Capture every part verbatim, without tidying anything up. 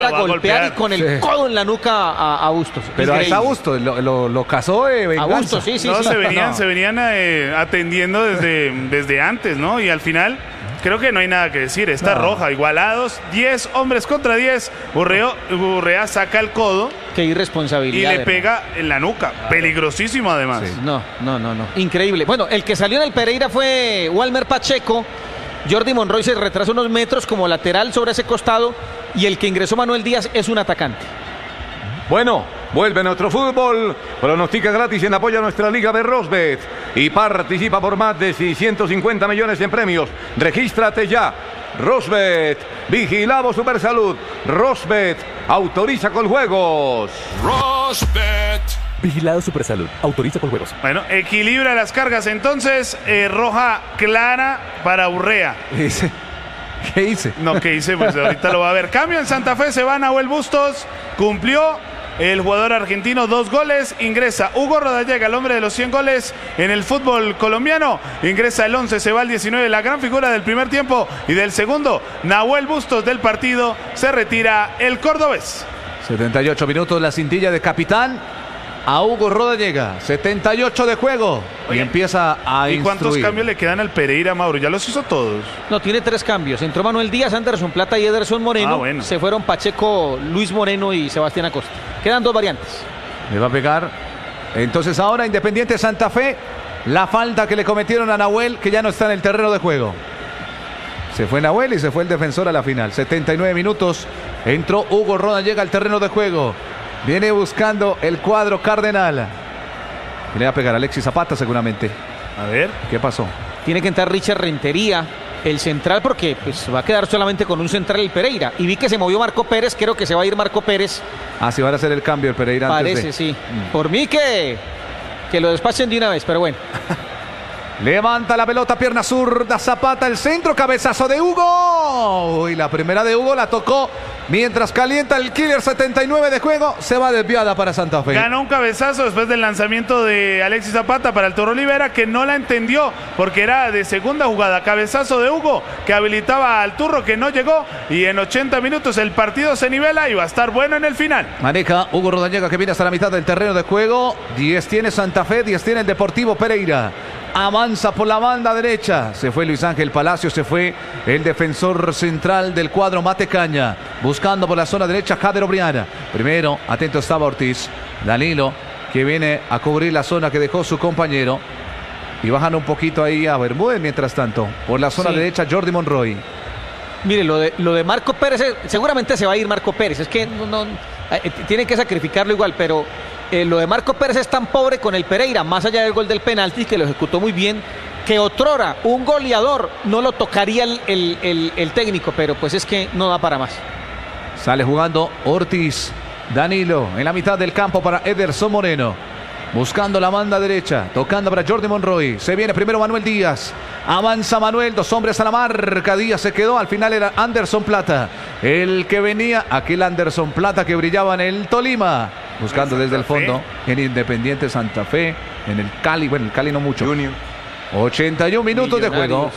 a golpear, golpear y con el sí. codo en la nuca a, a Bustos. Pero es a Bustos, lo, lo, lo cazó de venganza. A Bustos, sí, sí. No, sí. se venían, no. se venían eh, atendiendo desde, desde antes, ¿no? Y al final, creo que no hay nada que decir. Está no. roja, igualados, diez hombres contra diez. Burreo, Burrea saca el codo. Qué irresponsabilidad. Y le pega en la nuca. Claro. Peligrosísimo, además. Sí. No, no, no, no. Increíble. Bueno, el que salió en el Pereira fue Walmer Pacheco. Jordi Monroy se retrasa unos metros como lateral sobre ese costado y el que ingresó Manuel Díaz es un atacante. Bueno, vuelve nuestro fútbol. Pronostica gratis en apoyo a nuestra liga de Rosbet y participa por más de seiscientos cincuenta millones en premios. Regístrate ya. Rosbet, vigilado Supersalud. Rosbet, autoriza con juegos. Rosbet. Vigilado Supersalud. Autoriza con juegos. Bueno, equilibra las cargas entonces. Eh, roja clara para Urrea. ¿Qué hice? ¿Qué hice? No, ¿qué hice? Pues ahorita lo va a ver. Cambio en Santa Fe, se va Nahuel Bustos. Cumplió el jugador argentino dos goles. Ingresa Hugo Rodallega, el hombre de los cien goles en el fútbol colombiano. Ingresa el once, se va el diecinueve. La gran figura del primer tiempo y del segundo. Nahuel Bustos del partido. Se retira el cordobés. setenta y ocho minutos, la cintilla de capitán. A Hugo Rodallega, setenta y ocho de juego. Oye, y empieza a ¿Y instruir. cuántos cambios le quedan al Pereira, Mauro? ¿Ya los hizo todos? No, tiene tres cambios. Entró Manuel Díaz, Anderson Plata y Ederson Moreno. Ah, bueno. Se fueron Pacheco, Luis Moreno y Sebastián Acosta. Quedan dos variantes. Le va a pegar. Entonces ahora Independiente Santa Fe. La falta que le cometieron a Nahuel, que ya no está en el terreno de juego. Se fue Nahuel y se fue el defensor a la final. setenta y nueve minutos. Entró Hugo Rodallega al terreno de juego. Viene buscando el cuadro cardenal. Le va a pegar a Alexis Zapata seguramente. A ver. ¿Qué pasó? Tiene que entrar Richard Rentería, el central, porque pues, va a quedar solamente con un central el Pereira. Y vi que se movió Marco Pérez, creo que se va a ir Marco Pérez. Ah, sí, van a hacer el cambio el Pereira. Parece, antes de... sí. Mm. Por mí que, que lo despachen de una vez, pero bueno. Levanta la pelota, pierna zurda, Zapata, el centro, cabezazo de Hugo. Uy, la primera de Hugo la tocó mientras calienta el killer. Setenta y nueve de juego, se va desviada para Santa Fe. Ganó un cabezazo después del lanzamiento de Alexis Zapata para el Toro Olivera, que no la entendió porque era de segunda jugada. Cabezazo de Hugo que habilitaba al Turro, que no llegó, y en ochenta minutos el partido se nivela y va a estar bueno en el final. Maneja Hugo Rodallega, que viene hasta la mitad del terreno de juego. diez tiene Santa Fe, diez tiene el Deportivo Pereira. Avanza por la banda derecha. Se fue Luis Ángel Palacio, se fue el defensor central del cuadro Matecaña. Buscando por la zona derecha Jader Obriana. Primero, atento estaba Ortiz. Danilo, que viene a cubrir la zona que dejó su compañero. Y bajan un poquito ahí a Bermúdez mientras tanto. Por la zona sí. derecha Jordi Monroy. Mire, lo de, lo de Marco Pérez, seguramente se va a ir Marco Pérez. Es que no, no, eh, tienen que sacrificarlo igual, pero... Eh, lo de Marco Pérez es tan pobre con el Pereira, más allá del gol del penalti, que lo ejecutó muy bien, que otrora un goleador no lo tocaría el, el, el, el técnico, pero pues es que no da para más. Sale jugando Ortiz. Danilo en la mitad del campo para Ederson Moreno. Buscando la banda derecha, tocando para Jordi Monroy. Se viene primero Manuel Díaz. Avanza Manuel, dos hombres a la marca. Díaz se quedó, al final era Anderson Plata. El que venía, aquel Anderson Plata que brillaba en el Tolima. Buscando desde el fondo en Independiente Santa Fe, en el Cali, bueno, el Cali no mucho. Junior. ochenta y un minutos de juego.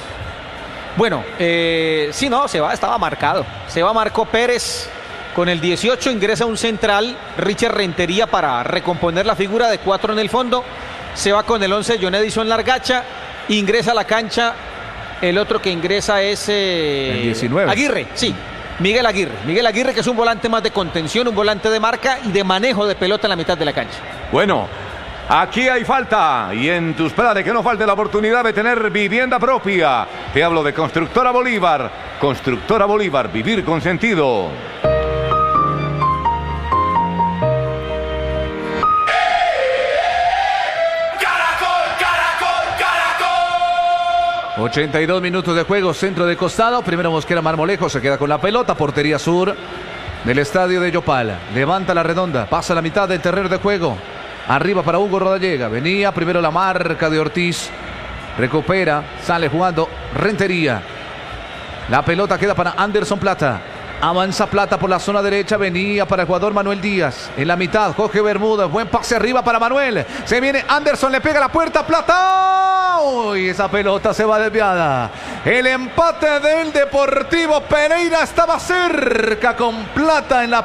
Bueno, eh, sí, no, se va, estaba marcado. Se va Marco Pérez. Con el dieciocho ingresa un central, Richard Rentería, para recomponer la figura de cuatro en el fondo. Se va con el once, John Edison Largacha. Ingresa a la cancha. El otro que ingresa es eh, el diecinueve. Aguirre, sí. Miguel Aguirre. Miguel Aguirre, que es un volante más de contención, un volante de marca y de manejo de pelota en la mitad de la cancha. Bueno, aquí hay falta y en tus planes que no falte la oportunidad de tener vivienda propia. Te hablo de Constructora Bolívar. Constructora Bolívar, vivir con sentido. ochenta y dos minutos de juego, centro de costado. Primero Mosquera Marmolejo se queda con la pelota. Portería sur del estadio de Yopal. Levanta la redonda, pasa la mitad del terreno de juego. Arriba para Hugo Rodallega. Venía primero la marca de Ortiz. Recupera, sale jugando Rentería. La pelota queda para Anderson Plata. Avanza Plata por la zona derecha, venía para el jugador Manuel Díaz. En la mitad, Jorge Bermúdez, buen pase arriba para Manuel. Se viene Anderson, le pega la puerta, Plata. Uy, esa pelota se va desviada. El empate del Deportivo Pereira estaba cerca con Plata en la